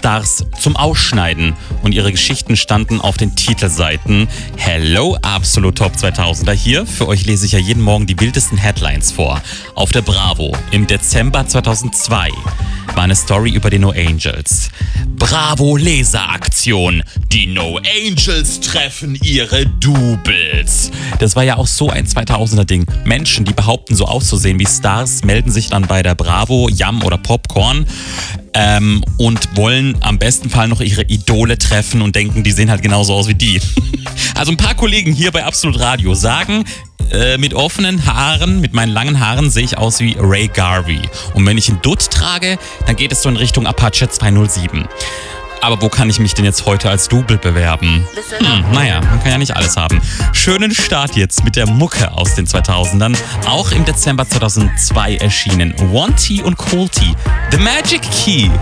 Stars zum Ausschneiden und ihre Geschichten standen auf den Titelseiten. Hello, Absolut Top 2000er hier. Für euch lese ich ja jeden Morgen die wildesten Headlines vor. Auf der Bravo im Dezember 2002 war eine Story über die No Angels. Bravo Leseraktion. Die No Angels treffen ihre Doubles. Das war ja auch so ein 2000er Ding. Menschen, die behaupten so auszusehen wie Stars, melden sich dann bei der Bravo, Yum oder Popcorn und wollen am besten Fall noch ihre Idole treffen und denken, die sehen halt genauso aus wie die. Also ein paar Kollegen hier bei Absolut Radio sagen, mit offenen Haaren, mit meinen langen Haaren sehe ich aus wie Ray Garvey. Und wenn ich einen Dutt trage, dann geht es so in Richtung Apache 207. Aber wo kann ich mich denn jetzt heute als Double bewerben? Naja, man kann ja nicht alles haben. Schönen Start jetzt mit der Mucke aus den 2000ern. Auch im Dezember 2002 erschienen. One T und Cool T. The Magic Key.